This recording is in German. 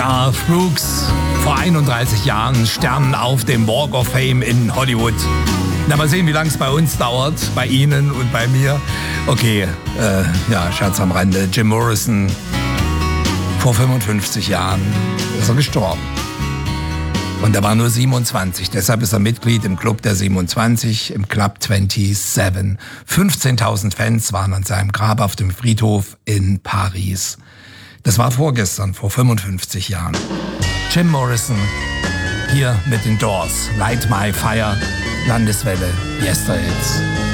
Garth Brooks, vor 31 Jahren Stern auf dem Walk of Fame in Hollywood. Na, mal sehen, wie lange es bei uns dauert, bei Ihnen und bei mir. Okay, Scherz am Rande. Jim Morrison, vor 55 Jahren ist er gestorben. Und er war nur 27, deshalb ist er Mitglied im Club der 27, im Club 27. 15.000 Fans waren an seinem Grab auf dem Friedhof in Paris. Das war vorgestern, vor 55 Jahren. Jim Morrison, hier mit den Doors, Light My Fire, Landeswelle, Yesterdays.